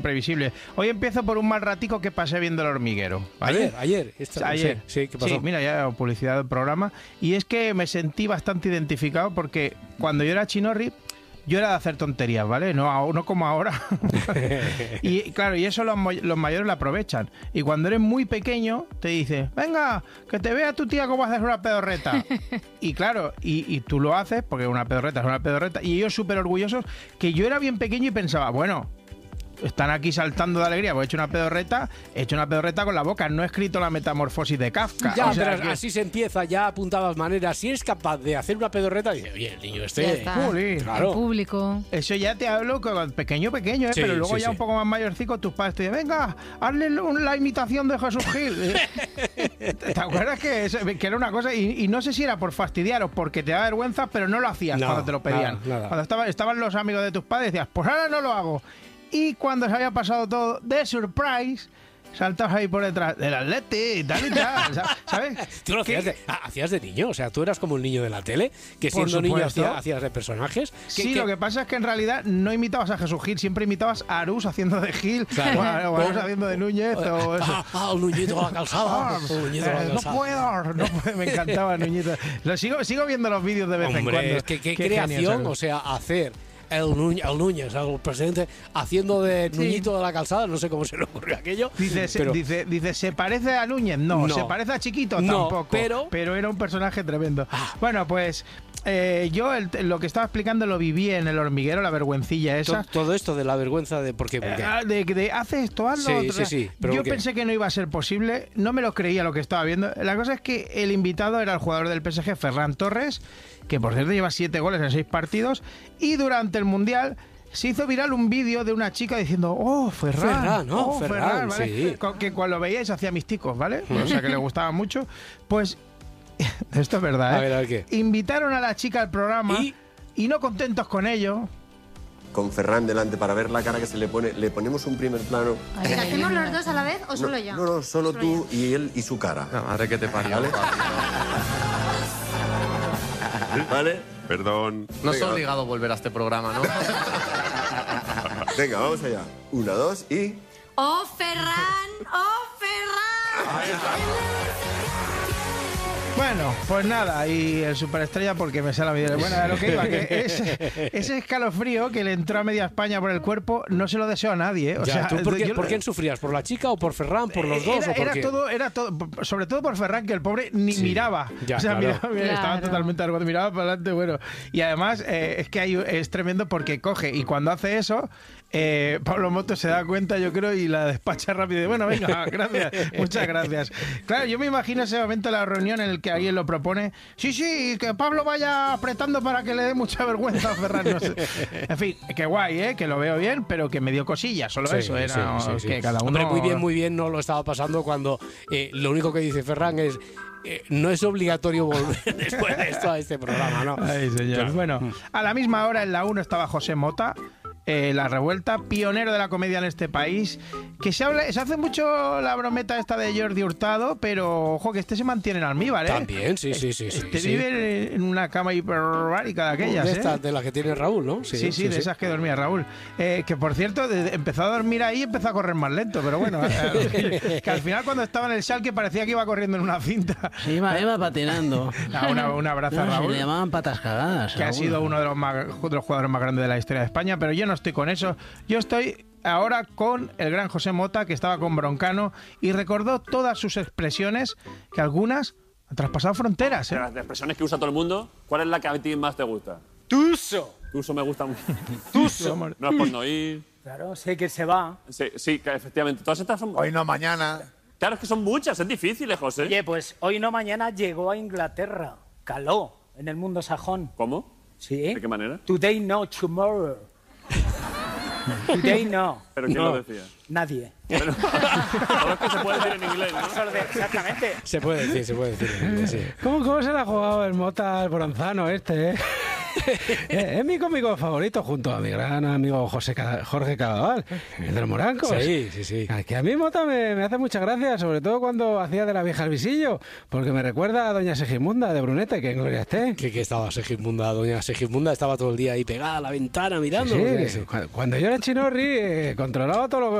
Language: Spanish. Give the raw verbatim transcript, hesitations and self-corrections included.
previsible. Hoy empiezo por un mal ratico que pasé viendo El Hormiguero, ¿vale? Ayer, ayer. Esta, ayer. Sí, ¿qué pasó? Sí, mira, ya publicidad del programa. Y es que me sentí bastante identificado porque cuando yo era chinorri, yo era de hacer tonterías, ¿vale? No, no como ahora. Y claro, y eso los, los mayores lo aprovechan. Y cuando eres muy pequeño, te dice, venga, que te vea tu tía cómo haces una pedorreta. Y claro, y, y tú lo haces, porque una pedorreta es una pedorreta. Y ellos súper orgullosos, que yo era bien pequeño y pensaba, bueno, están aquí saltando de alegría, pues he hecho una pedorreta, he hecho una pedorreta con la boca, no he escrito la metamorfosis de Kafka. Ya, o sea, pero que... así se empieza, ya apuntabas maneras. Si eres capaz de hacer una pedorreta, dice, oye, el niño este... Jolín, claro. El público. Eso ya te hablo con pequeño, pequeño, ¿eh? Sí, Pero luego sí, ya sí. un poco más mayorcico, tus padres te dicen, venga, hazle la imitación de Jesús Gil. ¿Te acuerdas que, eso, que era una cosa? Y, y no sé si era por fastidiar o porque te da vergüenza, pero no lo hacías No, cuando te lo pedían. nada, nada. Cuando estaba, estaban los amigos de tus padres, decías, pues ahora no lo hago. Y cuando se había pasado todo de surprise, saltabas ahí por detrás del Atleti y tal y tal, ¿sabes? Tú lo hacías de, ah, hacías de niño, o sea, tú eras como el niño de la tele, que Por siendo niño supuesto. hacía- hacías de personajes. Sí, que, que- lo que pasa es que en realidad no imitabas a Jesús Gil, siempre imitabas a Arús haciendo de Gil, Claro. o a, o a Arús O- haciendo de Núñez, o eso. Ah, ah, el Nuñito de la calzada. Ah, el Nuñito de la eh, no calzada. puedo, no puedo, me encantaba Nuñito. Lo sigo, sigo viendo los vídeos de vez en Hombre, cuando. es que qué Qué creación, genial, o sea, hacer el, Nuñ- el Núñez, el presidente, haciendo de Nuñito de la calzada, no sé cómo se le ocurrió aquello. Dice, se, pero- dice, dice, ¿se parece a Núñez? No. No. ¿Se parece a Chiquito? No, Tampoco. pero- pero era un personaje tremendo. Ah. Bueno, pues eh, yo el- lo que estaba explicando lo viví en El Hormiguero, la vergüencilla esa. To- todo esto de la vergüenza de por qué, por qué. Eh, De, de hace esto, hazlo. Sí, otro. sí, sí, pero Yo ¿por qué? pensé que no iba a ser posible, no me lo creía lo que estaba viendo. La cosa es que el invitado era el jugador del P S G, Ferran Torres, que por cierto lleva siete goles en seis partidos, y durante el Mundial se hizo viral un vídeo de una chica diciendo, oh, Ferran, Ferran, ¿no? oh, Ferran, ¿vale? sí. Co- Que cuando lo veíais hacía misticos, ¿vale? O sea, que le gustaba mucho. Pues, esto es verdad, ¿eh? A ver, a ver, ¿qué? Invitaron a la chica al programa ¿Y? y no contentos con ello, Con Ferran delante para ver la cara que se le pone, le ponemos un primer plano. Ay, ¿Lo ay, hacemos ay, los ay. dos a la vez o No, solo yo? no, no, solo tú y él y su cara. La madre que te parió. ¿Vale? ¿Vale? Perdón. No Venga. soy obligado a volver a este programa, ¿no? Venga, vamos allá. Una, dos y... ¡Oh, Ferran! ¡Oh, Ferran! Bueno, pues nada, y el superestrella porque me sale la vida. Bueno, a lo que iba, que ese, ese escalofrío que le entró a media España por el cuerpo, no se lo deseo a nadie. ¿eh? O Ya, sea, ¿tú por, qué, yo- ¿por quién sufrías? ¿Por la chica o por Ferran? ¿Por los dos? Era, ¿O por era qué? todo, era todo, sobre todo por Ferran, que el pobre ni Sí, miraba. ya, o sea, claro. miraba, miraba, estaba Claro. totalmente argüendo, miraba para adelante, bueno. Y además, eh, es que hay, es tremendo porque coge, y cuando hace eso, eh, Pablo Moto se da cuenta, yo creo, y la despacha rápido. Y bueno, venga, gracias, muchas gracias. Claro, yo me imagino ese momento de la reunión en el que alguien lo propone. Sí, sí, que Pablo vaya apretando para que le dé mucha vergüenza a Ferran. No sé. En fin, qué guay, ¿eh? Que lo veo bien, pero que me dio cosillas, solo Sí, eso. Era sí, sí, sí. que cada uno... Hombre, muy bien, muy bien no lo estaba pasando cuando eh, lo único que dice Ferran es eh, no es obligatorio volver después de esto a este programa, ¿no? Ay, señor. Claro. Bueno, a la misma hora en la uno estaba José Mota, eh, La Revuelta, pionero de la comedia en este país, que se habla, se hace mucho la brometa esta de Jordi Hurtado, pero ojo que este se mantiene en almíbar, ¿eh? También, sí, sí, sí. sí, Este sí. vive en una cama hiperbárica de aquellas, de, ¿eh? esta, de la que tiene Raúl, ¿no? Sí, sí, de esas que dormía Raúl. Eh, que por cierto, de- empezó a dormir ahí y empezó a correr más lento, pero bueno, eh, que al final cuando estaba en el Schalke parecía que iba corriendo en una cinta. Se iba, iba patinando. Ah, una- un abrazo a No, se Raúl. le llamaban patas cagadas. Que ha Raúl. sido uno de los, más- de los jugadores más grandes de la historia de España, pero yo no estoy con eso. Yo estoy ahora con el gran José Mota, que estaba con Broncano y recordó todas sus expresiones, que algunas han traspasado fronteras, ¿eh? De las expresiones que usa todo el mundo, ¿cuál es la que a ti más te gusta? Tuso. Tuso me gusta mucho. Tuso. No es por no ir. Claro, sé que se va. Sí, sí, que efectivamente. Todas estas son... Hoy no, mañana. Claro, es que son muchas, es difícil, José. Oye, pues hoy no mañana llegó a Inglaterra. Caló en el mundo sajón. ¿Cómo? Sí. ¿De qué manera? Today no, tomorrow. Today no. ¿Pero quién No. lo decía? Nadie. Pero, todo esto se puede decir en inglés, ¿no? Solo de- Exactamente. Se puede decir, se puede decir. Sí. ¿Cómo, ¿Cómo se le ha jugado el Mota al Bronzano este, eh? Eh, es mi cómico favorito junto a mi gran amigo José Ca- Jorge Cadaval, el de los Morancos. Sí, sí, sí. Que a mí Mota me, me hace mucha gracia, sobre todo cuando hacía de la vieja al visillo, porque me recuerda a doña Segismunda de Brunete, que en gloria esté. Que, que estaba Segismunda, doña Segismunda estaba todo el día ahí pegada a la ventana mirando. Sí, ¿Qué es eso? cu- cuando yo era Chinorri, eh, controlaba todo lo